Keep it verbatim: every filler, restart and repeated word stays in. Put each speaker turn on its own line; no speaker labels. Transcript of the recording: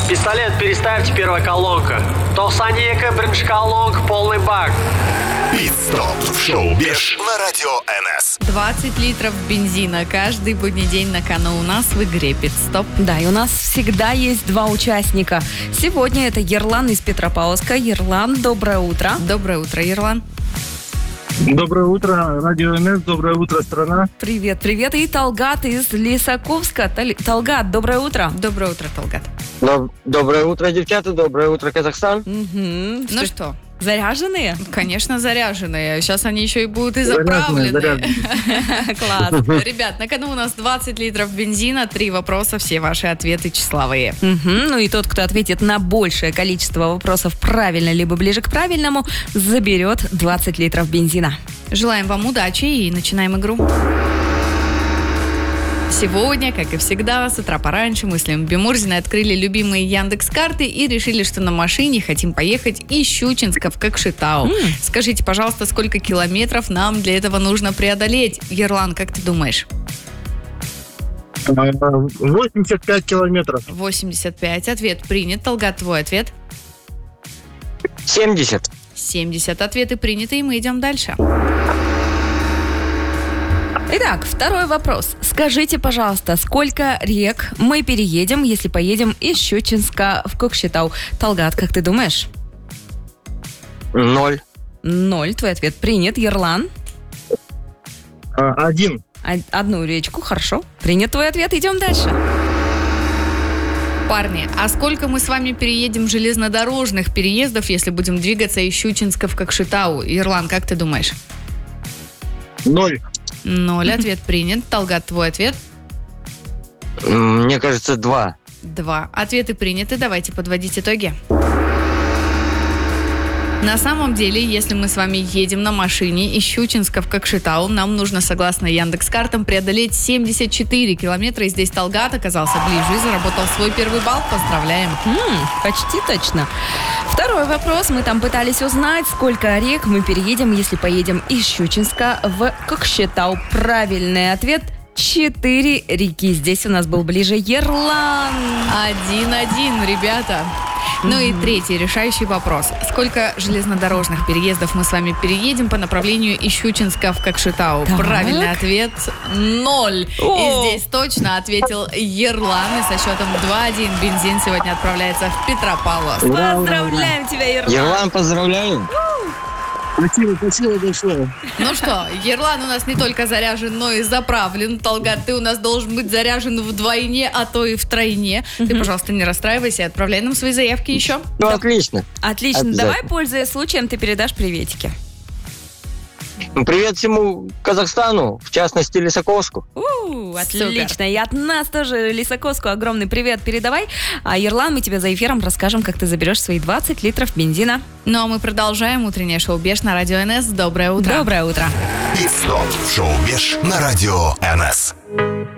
Пистолет переставьте, первая колонка. Толсанека, бринж колонка, полный бак.
Пит-стоп в шоу «Беш» на радио эн эс.
двадцать литров бензина каждый будний день на кону у нас в игре «Пит-стоп».
Да, и у нас всегда есть два участника. Сегодня это Ерлан из Петропавловска. Ерлан, доброе утро.
Доброе утро, Ерлан.
Доброе утро, радио эн эс, доброе утро, страна.
Привет, привет. И Талгат из Лисаковска. Тал- Талгат, доброе утро.
Доброе утро, Талгат.
Доб- Доброе утро, девчата, доброе утро, Казахстан.
Мгм.
Ну что,
Заряженные?
конечно, заряженные. Сейчас они еще и будут и
Заряженные,
заправлены.
Класс.
Ребят, на кону у нас двадцать литров бензина, три вопроса, все ваши ответы числовые.
Мгм. Ну и тот, кто ответит на большее количество вопросов правильно, либо ближе к правильному, заберет двадцать литров бензина.
Желаем вам удачи и начинаем игру. Сегодня, как и всегда, с утра пораньше мы с Лемом Бимурзиной открыли любимые Яндекс.Карты и решили, что на машине хотим поехать из Щучинска в Кокшетау.
Mm.
Скажите, пожалуйста, сколько километров нам для этого нужно преодолеть? Ерлан, как ты думаешь?
восемьдесят пять километров.
восемьдесят пять. Ответ принят. Талгат, твой ответ?
семьдесят.
семьдесят. Ответы приняты, и мы идем дальше.
Итак, второй вопрос. Скажите, пожалуйста, сколько рек мы переедем, если поедем из Щучинска в Кокшетау? Талгат, как ты думаешь?
Ноль.
Ноль. Твой ответ принят. Ерлан?
А, Один.
Од- Одну речку, хорошо. Принят твой ответ. Идем дальше.
Парни, а сколько мы с вами переедем железнодорожных переездов, если будем двигаться из Щучинска в Кокшетау? Ерлан, как ты думаешь?
Ноль.
Ноль. Ответ принят. Талгат, твой ответ?
М, Мне кажется, два.
Два. Ответы приняты. Давайте подводить итоги. На самом деле, если мы с вами едем на машине из Щучинска в Кокшетау, нам нужно, согласно Яндекс.Картам, преодолеть семьдесят четыре километра. И здесь Талгат оказался ближе и заработал свой первый балл. Поздравляем.
М, почти точно. Второй вопрос. Мы там пытались узнать, сколько рек мы переедем, если поедем из Щучинска в Кокшетау. Правильный ответ – четыре реки. Здесь у нас был ближе Ерлан.
Один-один, ребята. Ну и третий решающий вопрос. Сколько железнодорожных переездов мы с вами переедем по направлению из Щучинска в Кокшетау?
Так.
Правильный ответ – ноль.
О!
И здесь точно ответил Ерлан. И со счетом два-один бензин сегодня отправляется в Петропавловск.
Поздравляем тебя, Ерлан.
Ерлан, поздравляю.
Спасибо, спасибо большое.
Ну что, Ерлан у нас не только заряжен, но и заправлен. Талгат, ты у нас должен быть заряжен вдвойне, а то и втройне. Ты, пожалуйста, не расстраивайся и отправляй нам свои заявки еще.
Ну, отлично.
Отлично.
Обязательно.
Давай, пользуясь случаем, ты передашь приветики.
Ну, Привет всему Казахстану, в частности, Лисаковску.
У,
Супер.
отлично. И от нас тоже Лисаковску огромный привет передавай. А Ерлан, мы тебе за эфиром расскажем, как ты заберешь свои двадцать литров бензина.
Ну а мы продолжаем утреннее шоу «Беш» на радио эн эс. Доброе утро.
Доброе утро.
Пит-стоп в шоу «Беш» на радио эн эс.